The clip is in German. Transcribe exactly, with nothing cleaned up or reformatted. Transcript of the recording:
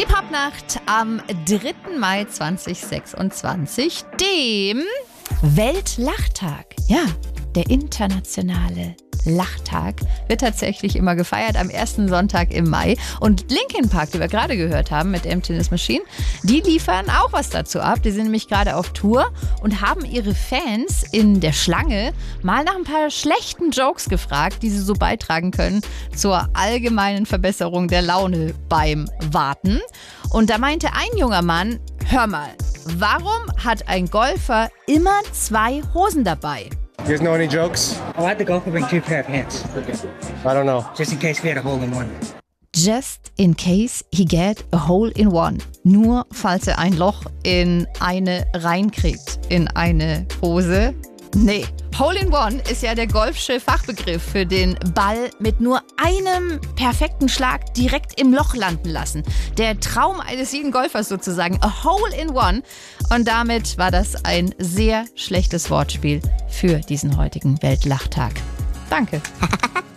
Die Popnacht am dritten Mai zweitausendsechsundzwanzig, dem Weltlachtag. Ja, der internationale Lachtag wird tatsächlich immer gefeiert am ersten Sonntag im Mai. Und Linkin Park, die wir gerade gehört haben mit Emptiness Machine, die liefern auch was dazu ab. Die sind nämlich gerade auf Tour und haben ihre Fans in der Schlange mal nach ein paar schlechten Jokes gefragt, die sie so beitragen können zur allgemeinen Verbesserung der Laune beim Warten. Und da meinte ein junger Mann, hör mal, warum hat ein Golfer immer zwei Hosen dabei? You guys know any jokes? Oh, why'd the golfer bring two pair of pants? I don't know. Just in case we had a hole in one. Just in case he get a hole in one. Nur falls er ein Loch in eine reinkriegt, in eine Hose. Nee, Hole in One ist ja der golfsche Fachbegriff für den Ball mit nur einem perfekten Schlag direkt im Loch landen lassen. Der Traum eines jeden Golfers sozusagen, a Hole in One. Und damit war das ein sehr schlechtes Wortspiel für diesen heutigen Weltlachtag. Danke.